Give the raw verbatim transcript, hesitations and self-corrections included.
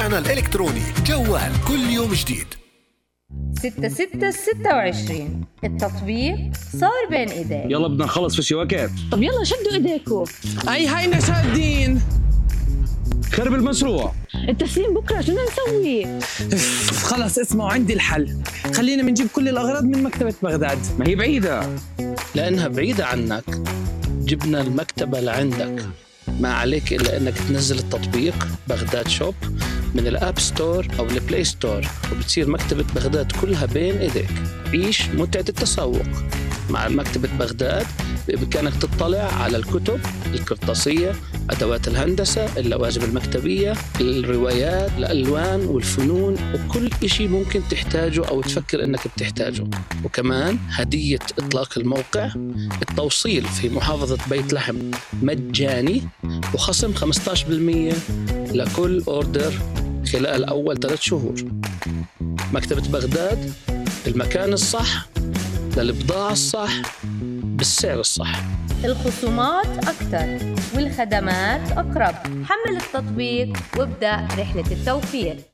أنا الإلكتروني جوال كل يوم جديد. ستة ستة ستة وعشرين التطبيق صار بين ايديك. يلا بدنا نخلص في شواكات. طب يلا شدوا ايديكم. اي هينا شادين. خرب المشروع. التسليم بكره شو بدنا نسوي؟ خلص اسمعوا عندي الحل. خلينا بنجيب كل الاغراض من مكتبة بغداد. ما هي بعيدة. لانها بعيدة عنك جبنا المكتبة لعندك. ما عليك إلا أنك تنزل التطبيق بغداد شوب من الأب ستور أو البلاي ستور، وبتصير مكتبة بغداد كلها بين إيديك. عيش متعة التسوق مع مكتبة بغداد. بإمكانك تطلع على الكتب القرطاسية، أدوات الهندسة، اللوازم المكتبية، الروايات، الألوان والفنون، وكل إشي ممكن تحتاجه أو تفكر أنك بتحتاجه. وكمان هدية إطلاق الموقع، التوصيل في محافظة بيت لحم مجاني، وخصم خمسة عشر بالمئة لكل أوردر خلال أول ثلاث شهور. مكتبة بغداد، المكان الصح للبضاعة الصح بالسعر الصح. الخصومات أكتر والخدمات أقرب. حمل التطبيق وابدأ رحلة التوفير.